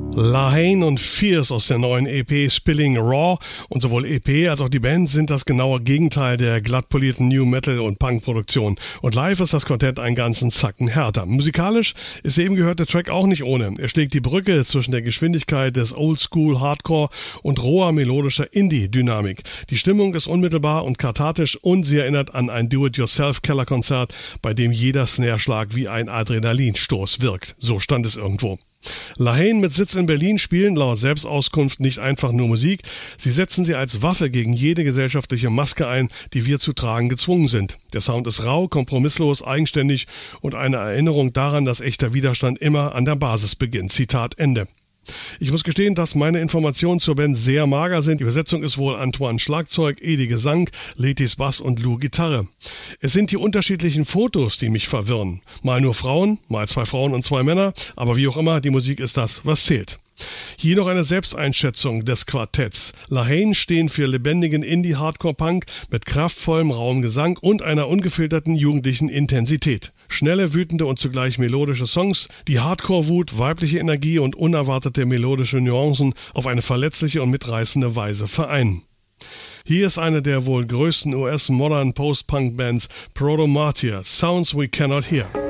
Lahane und Fierce aus der neuen EP Spilling Raw, und sowohl EP als auch die Band sind das genaue Gegenteil der glattpolierten New Metal und Punk Produktion, und live ist das Quartett einen ganzen Zacken härter. Musikalisch ist der eben gehörte Track auch nicht ohne. Er schlägt die Brücke zwischen der Geschwindigkeit des Oldschool Hardcore und roher melodischer Indie-Dynamik. Die Stimmung ist unmittelbar und kathartisch und sie erinnert an ein Do-it-yourself-Kellerkonzert, bei dem jeder Snare-Schlag wie ein Adrenalinstoß wirkt. So stand es irgendwo. Lahane mit Sitz in Berlin spielen laut Selbstauskunft nicht einfach nur Musik, sie setzen sie als Waffe gegen jede gesellschaftliche Maske ein, die wir zu tragen gezwungen sind. Der Sound ist rau, kompromisslos, eigenständig und eine Erinnerung daran, dass echter Widerstand immer an der Basis beginnt. Zitat Ende. Ich muss gestehen, dass meine Informationen zur Band sehr mager sind. Die Besetzung ist wohl Antoine Schlagzeug, Edi Gesang, Letis Bass und Lou Gitarre. Es sind die unterschiedlichen Fotos, die mich verwirren. Mal nur Frauen, mal 2 Frauen und 2 Männer, aber wie auch immer, die Musik ist das, was zählt. Hier noch eine Selbsteinschätzung des Quartetts. Lahane stehen für lebendigen Indie-Hardcore-Punk mit kraftvollem rauem Gesang und einer ungefilterten jugendlichen Intensität. Schnelle, wütende und zugleich melodische Songs, die Hardcore-Wut, weibliche Energie und unerwartete melodische Nuancen auf eine verletzliche und mitreißende Weise vereinen. Hier ist eine der wohl größten US-Modern Post-Punk-Bands, Proto Martyr, Sounds We Cannot Hear.